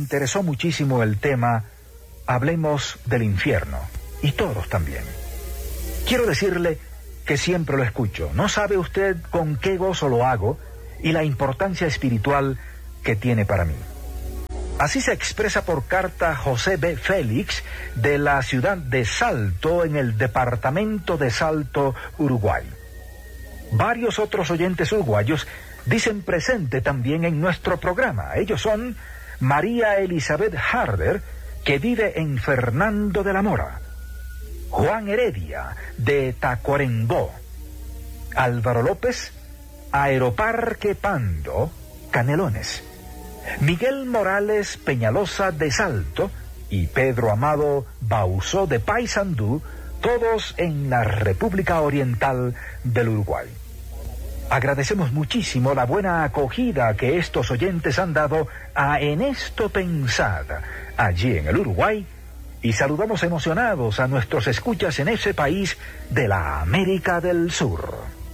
interesó muchísimo el tema Hablemos del infierno, y todos también. Quiero decirle que siempre lo escucho. No sabe usted con qué gozo lo hago y la importancia espiritual que tiene para mí. Así se expresa por carta José B. Félix, de la ciudad de Salto, en el departamento de Salto, Uruguay. Varios otros oyentes uruguayos dicen presente también en nuestro programa. Ellos son María Elizabeth Harder, que vive en Fernando de la Mora; Juan Heredia, de Tacuarembó; Álvaro López, Aeroparque Pando, Canelones; Miguel Morales Peñalosa, de Salto; y Pedro Amado Bauzó, de Paysandú, todos en la República Oriental del Uruguay. Agradecemos muchísimo la buena acogida que estos oyentes han dado a En Esto Pensad, allí en el Uruguay, y saludamos emocionados a nuestros escuchas en ese país de la América del Sur.